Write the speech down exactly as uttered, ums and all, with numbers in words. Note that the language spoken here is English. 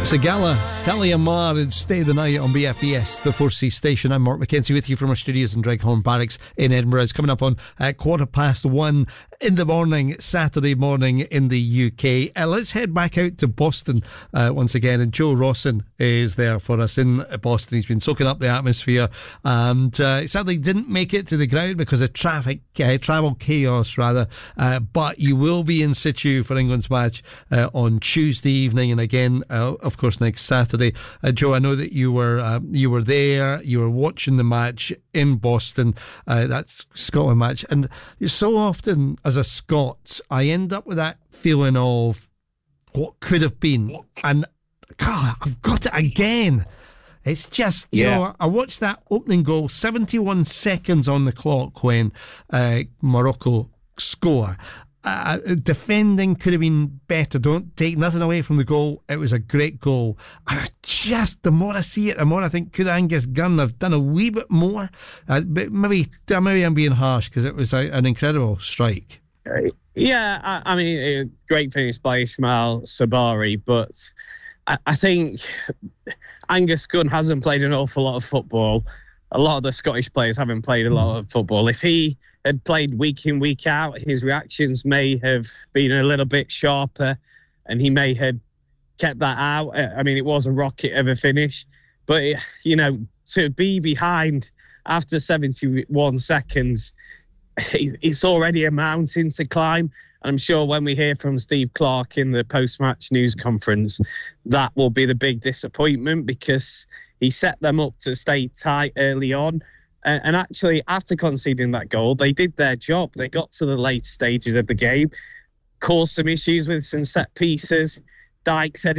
Sigala, Talia Mar, and Stay the Night on B F B S, the four C station. I'm Mark McKenzie with you from our studios in Dreghorn Barracks in Edinburgh. It's coming up on uh, quarter past one in the morning, Saturday morning in the U K. Uh, let's head back out to Boston uh, once again, and Joe Rawson is there for us in Boston. He's been soaking up the atmosphere and uh, sadly didn't make it to the ground because of traffic, uh, travel chaos rather, uh, but you will be in situ for England's match uh, on Tuesday evening, and again uh, of course next Saturday. uh, Joe, I know that you were uh, you were there, you were watching the match in Boston, uh, that Scotland match, and so often as a Scot I end up with that feeling of what could have been, and God, I've got it again. It's just, you yeah. know, I watched that opening goal, seventy-one seconds on the clock when uh, Morocco score. Uh, defending could have been better. Don't take nothing away from the goal. It was a great goal. And I just, the more I see it, the more I think, could Angus Gunn have done a wee bit more? Uh, but maybe, maybe I'm being harsh because it was a, an incredible strike. Yeah, I, I mean, great finish by Ismail Sabari, but I, I think Angus Gunn hasn't played an awful lot of football. A lot of the Scottish players haven't played a lot of football. If he had played week in, week out, his reactions may have been a little bit sharper and he may have kept that out. I mean, it was a rocket of a finish, but, it, you know, to be behind after seventy-one seconds, it's already a mountain to climb. I'm sure when we hear from Steve Clarke in the post-match news conference, that will be the big disappointment because he set them up to stay tight early on. And actually, after conceding that goal, they did their job. They got to the late stages of the game, caused some issues with some set pieces. Dykes headed